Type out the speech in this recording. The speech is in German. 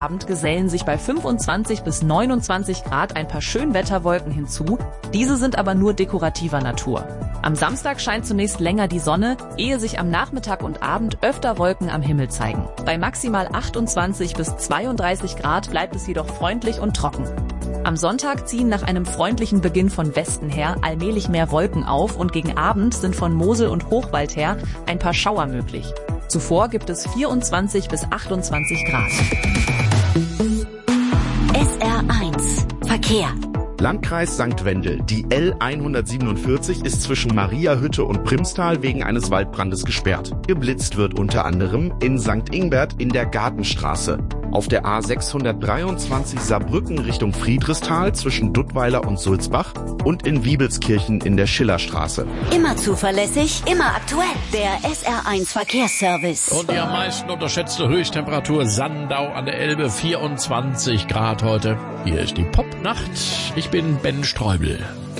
Abend gesellen sich bei 25 bis 29 Grad ein paar Schönwetterwolken hinzu. Diese sind aber nur dekorativer Natur. Am Samstag scheint zunächst länger die Sonne, ehe sich am Nachmittag und Abend öfter Wolken am Himmel zeigen. Bei maximal 28 bis 32 Grad bleibt es jedoch freundlich und trocken. Am Sonntag ziehen nach einem freundlichen Beginn von Westen her allmählich mehr Wolken auf und gegen Abend sind von Mosel und Hochwald her ein paar Schauer möglich. Zuvor gibt es 24 bis 28 Grad. SR1 Verkehr. Landkreis St. Wendel. Die L147 ist zwischen Mariahütte und Primstal wegen eines Waldbrandes gesperrt. Geblitzt wird unter anderem in St. Ingbert in der Gartenstraße. Auf der A623 Saarbrücken Richtung Friedrichsthal zwischen Duttweiler und Sulzbach und in Wiebelskirchen in der Schillerstraße. Immer zuverlässig, immer aktuell. Der SR1 Verkehrsservice. Und die am meisten unterschätzte Höchsttemperatur Sandau an der Elbe, 24 Grad heute. Hier ist die Popnacht. Ich bin Ben Streubel.